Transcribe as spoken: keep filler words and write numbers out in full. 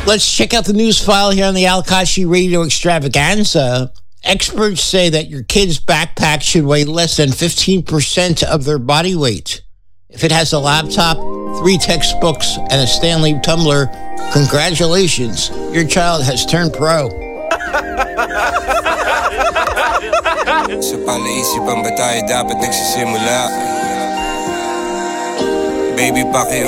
Let's check out the news file here on the Al Kashi Radio Extravaganza. Experts say that your kid's backpack should weigh less than fifteen percent of their body weight. If it has a laptop, three textbooks, and a Stanley tumbler, congratulations, your child has turned pro. Sa palaisipan ba tayo dapat nagsisimula? Baby, paki